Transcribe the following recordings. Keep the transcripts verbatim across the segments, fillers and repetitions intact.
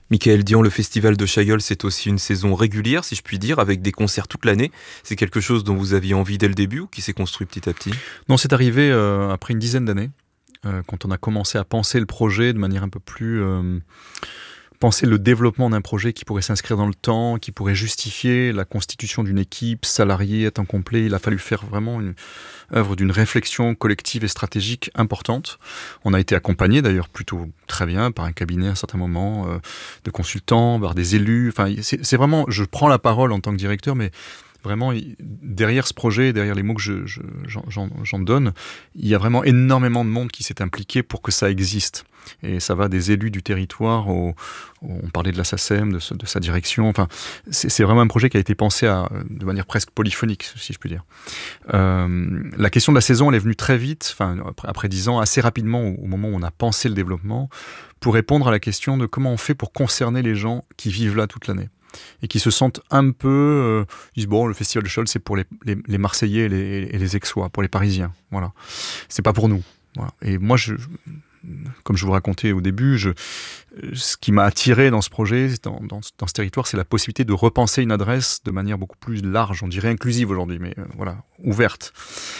Michaël Dian, le festival de Chaillol, c'est aussi une saison régulière, si je puis dire, avec des concerts toute l'année. C'est quelque chose dont vous aviez envie dès le début ou qui s'est construit petit à petit ? Non, c'est arrivé euh, après une dizaine d'années, euh, quand on a commencé à penser le projet de manière un peu plus... Euh, penser le développement d'un projet qui pourrait s'inscrire dans le temps, qui pourrait justifier la constitution d'une équipe salariée à temps complet. Il a fallu faire vraiment une œuvre d'une réflexion collective et stratégique importante. On a été accompagné d'ailleurs plutôt très bien par un cabinet à un certain moment, euh, de consultants, par des élus. Enfin, c'est, c'est vraiment, je prends la parole en tant que directeur, mais vraiment, derrière ce projet, derrière les mots que je, je, j'en, j'en donne, il y a vraiment énormément de monde qui s'est impliqué pour que ça existe. Et ça va des élus du territoire, au, au, on parlait de la SACEM, de, ce, de sa direction. Enfin, c'est, c'est vraiment un projet qui a été pensé à, de manière presque polyphonique, si je puis dire. Euh, la question de la saison, elle est venue très vite, enfin, après, après dix ans, assez rapidement, au, au moment où on a pensé le développement, pour répondre à la question de comment on fait pour concerner les gens qui vivent là toute l'année. Et qui se sentent un peu... Euh, ils disent, bon, le festival de Chaillol, c'est pour les, les, les Marseillais et les, et les Aixois, pour les Parisiens. Voilà. C'est pas pour nous. Voilà. Et moi, je, comme je vous racontais au début, je, ce qui m'a attiré dans ce projet, dans, dans, dans ce territoire, c'est la possibilité de repenser une adresse de manière beaucoup plus large, on dirait inclusive aujourd'hui, mais euh, voilà, ouverte.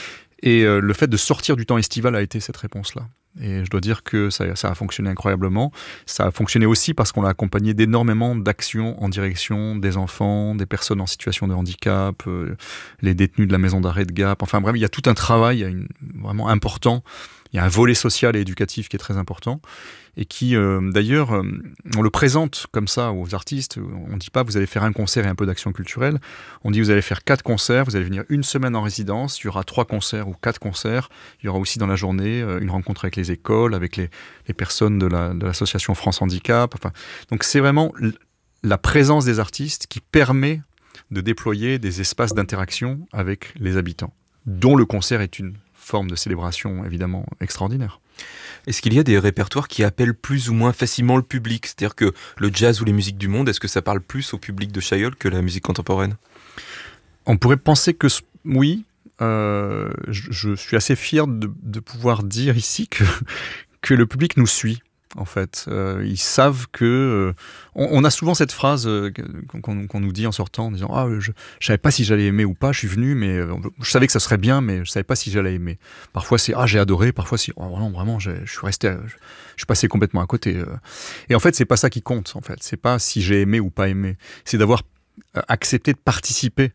Et euh, le fait de sortir du temps estival a été cette réponse-là. Et je dois dire que ça, ça a fonctionné incroyablement. Ça a fonctionné aussi parce qu'on l'a accompagné d'énormément d'actions en direction des enfants, des personnes en situation de handicap, euh, les détenus de la maison d'arrêt de Gap. Enfin bref, il y a tout un travail il y a une, vraiment important. Il y a un volet social et éducatif qui est très important et qui, euh, d'ailleurs, euh, on le présente comme ça aux artistes. On ne dit pas vous allez faire un concert et un peu d'action culturelle. On dit vous allez faire quatre concerts, vous allez venir une semaine en résidence, il y aura trois concerts ou quatre concerts. Il y aura aussi dans la journée euh, une rencontre avec les écoles, avec les, les personnes de, la, de l'association France Handicap. Enfin, donc c'est vraiment l- la présence des artistes qui permet de déployer des espaces d'interaction avec les habitants, dont le concert est une forme de célébration évidemment extraordinaire. Est-ce qu'il y a des répertoires qui appellent plus ou moins facilement le public ? C'est-à-dire que le jazz ou les musiques du monde, est-ce que ça parle plus au public de Chaillol que la musique contemporaine ? On pourrait penser que oui. Euh, je, je suis assez fier de, de pouvoir dire ici que, que le public nous suit. En fait, euh, ils savent que euh, on, on a souvent cette phrase euh, qu'on, qu'on nous dit en sortant, en disant ah je, je savais pas si j'allais aimer ou pas, je suis venu, mais euh, je savais que ça serait bien, mais je savais pas si j'allais aimer. Parfois c'est ah j'ai adoré, parfois c'est oh, non vraiment j'ai, je suis resté, je, je suis passé complètement à côté. Euh. Et en fait c'est pas ça qui compte. En fait c'est pas si j'ai aimé ou pas aimé, c'est d'avoir euh, accepté de participer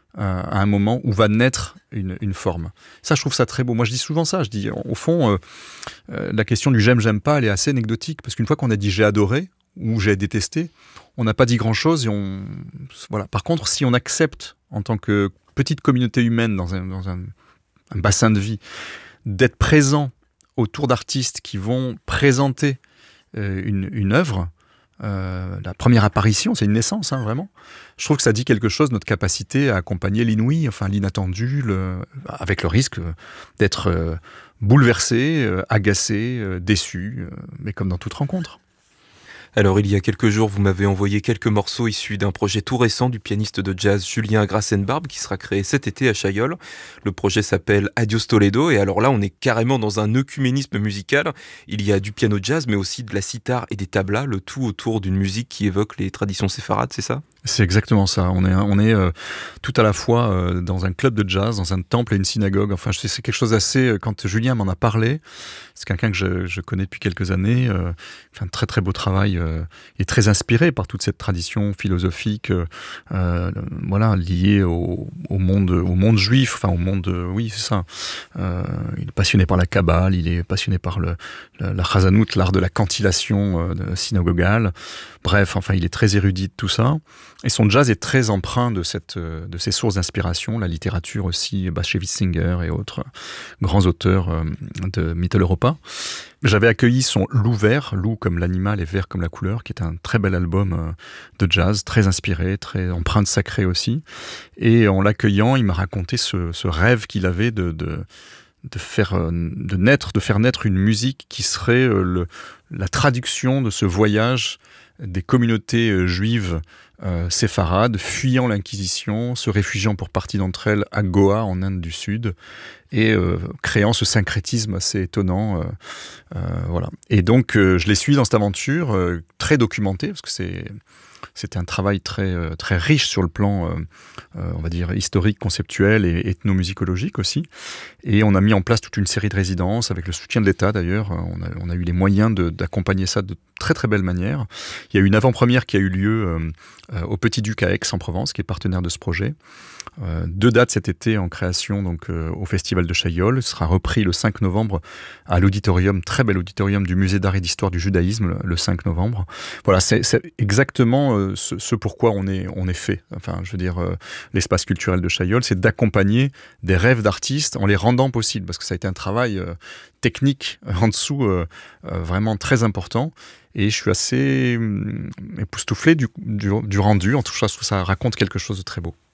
à un moment où va naître une, une forme. Ça, je trouve ça très beau. Moi, je dis souvent ça. Je dis, au fond, euh, euh, la question du j'aime, j'aime pas, elle est assez anecdotique. Parce qu'une fois qu'on a dit j'ai adoré ou j'ai détesté, on n'a pas dit grand-chose. Et on... voilà. Par contre, si on accepte, en tant que petite communauté humaine dans un, dans un, un bassin de vie, d'être présent autour d'artistes qui vont présenter euh, une, une œuvre, Euh, la première apparition, c'est une naissance, hein, vraiment. Je trouve que ça dit quelque chose de notre capacité à accompagner l'inouï, enfin l'inattendu, le, avec le risque d'être euh, bouleversé, euh, agacé, euh, déçu, euh, mais comme dans toute rencontre. Alors, il y a quelques jours, vous m'avez envoyé quelques morceaux issus d'un projet tout récent du pianiste de jazz Julien Grassenbarbe qui sera créé cet été à Chaillol. Le projet s'appelle Adios Toledo et alors là, on est carrément dans un œcuménisme musical. Il y a du piano jazz, mais aussi de la sitar et des tablas, le tout autour d'une musique qui évoque les traditions séfarades, c'est ça ? C'est exactement ça. On est, on est euh, tout à la fois euh, dans un club de jazz, dans un temple et une synagogue. Enfin, c'est, c'est quelque chose d'assez... Euh, quand Julien m'en a parlé, c'est quelqu'un que je, je connais depuis quelques années, euh, fait un très très beau travail, euh, et très inspiré par toute cette tradition philosophique, euh, euh, voilà, liée au, au monde, au monde juif. Enfin, au monde, euh, oui, c'est ça. Euh, il est passionné par la Kabbale, il est passionné par le, la, la chazanout, l'art de la cantillation euh, synagogale. Bref, enfin, il est très érudit de tout ça. Et son jazz est très empreint de, cette, de ces sources d'inspiration, la littérature aussi, Bashevis Singer et autres grands auteurs de Mitteleuropa. J'avais accueilli son Loup vert, loup comme l'animal et vert comme la couleur, qui est un très bel album de jazz, très inspiré, très empreinte sacrée aussi. Et en l'accueillant, il m'a raconté ce, ce rêve qu'il avait de... de de faire, de naître, de faire naître une musique qui serait le, la traduction de ce voyage des communautés euh, juives euh, séfarades, fuyant l'Inquisition, se réfugiant pour partie d'entre elles à Goa, en Inde du Sud, et euh, créant ce syncrétisme assez étonnant. Euh, euh, voilà. Et donc, euh, je les suis dans cette aventure, euh, très documentée, parce que c'est... C'était un travail très, très riche sur le plan, euh, euh, on va dire, historique, conceptuel et ethnomusicologique aussi. Et on a mis en place toute une série de résidences, avec le soutien de l'État d'ailleurs. On a, on a eu les moyens de, d'accompagner ça de très très belle manière. Il y a eu une avant-première qui a eu lieu euh, euh, au Petit-Duc à Aix-en-Provence, qui est partenaire de ce projet. Euh, deux dates cet été en création donc, euh, au Festival de Chaillol. Ce sera repris le cinq novembre à l'auditorium, très bel auditorium du Musée d'art et d'histoire du judaïsme, le, le cinq novembre. Voilà, c'est, c'est exactement euh, ce, ce pourquoi on est, on est fait. Enfin, je veux dire, euh, l'espace culturel de Chaillol, c'est d'accompagner des rêves d'artistes en les rendant possibles, parce que ça a été un travail euh, technique euh, en dessous euh, euh, vraiment très important. Et je suis assez euh, époustouflé du, du, du rendu. En tout cas, je trouve que ça raconte quelque chose de très beau.